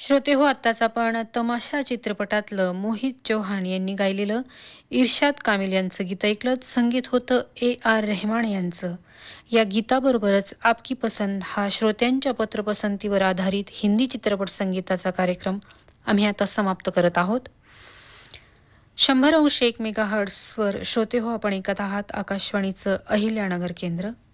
श्रोते हो, आत्ताच आपण तमाशा चित्रपटातलं मोहित चौहान यांनी गायलेलं इर्शाद कामिल यांचं गीत ऐकलं. संगीत होतं A.R. रहमान यांचं. या गीताबरोबरच आपकी पसंद हा श्रोत्यांच्या पत्रपसंतीवर आधारित हिंदी चित्रपट संगीताचा कार्यक्रम आम्ही आता समाप्त करत आहोत. 100 अंश 1 मेगाहर्ट्सवर श्रोते हो, आपण ऐकत आहात आकाशवाणीचं अहिल्यानगर केंद्र.